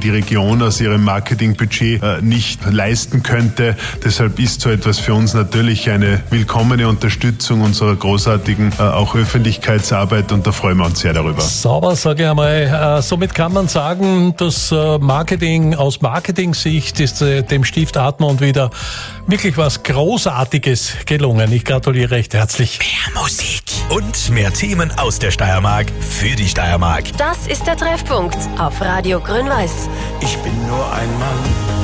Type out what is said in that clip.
die Region aus ihrem Marketingbudget nicht leisten könnte. Deshalb ist so etwas für uns natürlich eine willkommene Unterstützung unserer großartigen auch Öffentlichkeitsarbeit und da freuen wir uns sehr darüber. Sauber, sage ich einmal. Somit kann man sagen, dass Marketing aus Marketing-Sicht ist dem Stift Admont wieder wirklich was Großartiges gelungen. Ich gratuliere recht herzlich. Mehr Musik und mehr Themen aus der Steiermark für die Steiermark. Das ist der Treffpunkt auf Radio Grün-Weiß. Ich bin nur ein Mann